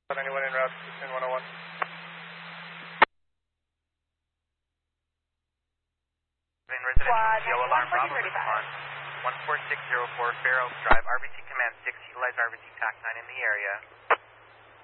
Anyone en route to 101? In residential CO alarm Bravo response 14604 Fair Oaks Drive, RBC Command 6, utilize RBC TAC 9 in the area.